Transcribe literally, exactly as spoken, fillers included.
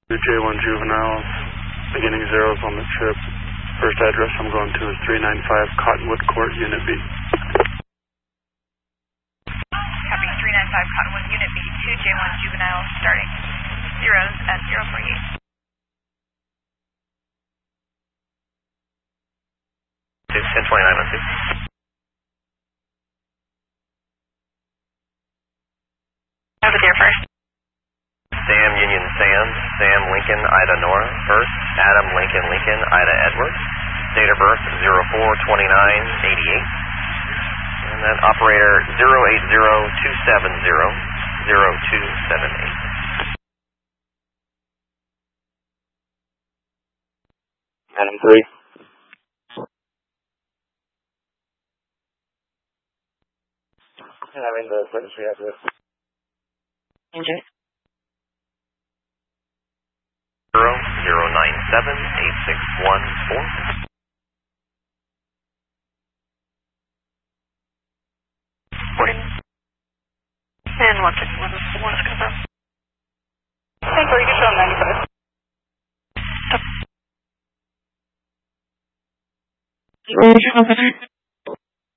J one Juvenile, beginning zeros on the trip. First address I'm going to is three ninety-five Cottonwood Court, Unit B. Copy, three ninety-five Cottonwood, Unit B, two J one Juvenile, starting zeros at zero forty-eight. ten twenty-nine oh two. Over there first. Sam Union Sam, Sam Lincoln Ida Nora, first, Adam Lincoln Lincoln Ida Edward, date of birth zero four twenty-nine eighty-eight, and then operator zero eight zero two seven zero zero two seven eight. Adam three. Having the service reactor. Engine. Zero zero nine seven eight six one four. Forty. And one six one one is confirmed. Ten four, you can show ninety-five. Stop.